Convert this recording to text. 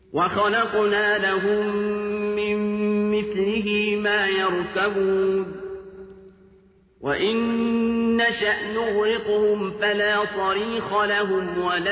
وَخَلَقْنَا لَهُم مِّن مِّثْلِهِ مَا يَرْكَبُونَ وَإِن نَّشَأْ نُغْرِقْهُمْ فَلَا صَرِيخَ لَهُمْ